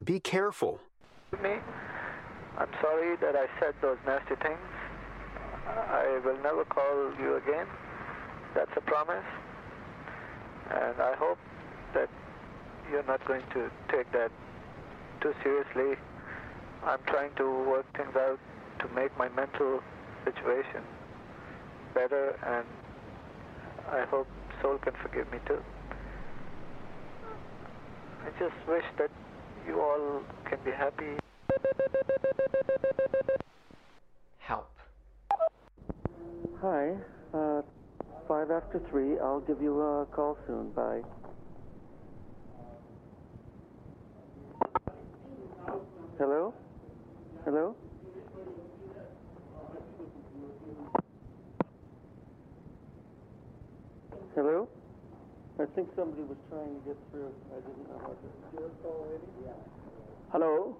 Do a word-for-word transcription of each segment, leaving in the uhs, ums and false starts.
Be careful. Me, I'm sorry that I said those nasty things. I will never call you again. That's a promise. And I hope that you're not going to take that too seriously. I'm trying to work things out to make my mental situation better, and I hope Soul can forgive me too. I just wish that you all can be happy. Help. Hi, uh, five after three. I'll give you a call soon. Bye. Hello? Hello? Hello? I think somebody was trying to get through. I didn't know how to. Did you call lady? Yeah. Hello?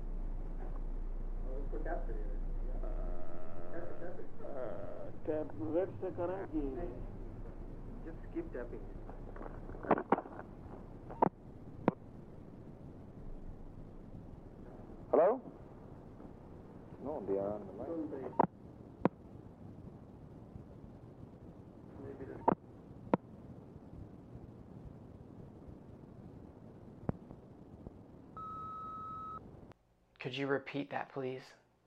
Tap wait से करें कि Just keep tapping. Hello? No, they are on the line. Could you repeat that, please?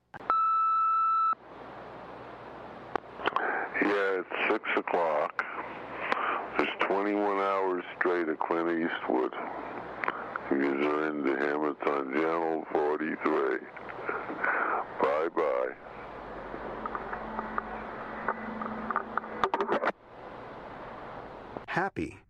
Yeah, it's six o'clock. There's twenty-one hours straight of Clint Eastwood. You are in the Hamilton Channel forty-three. Bye-bye. Happy.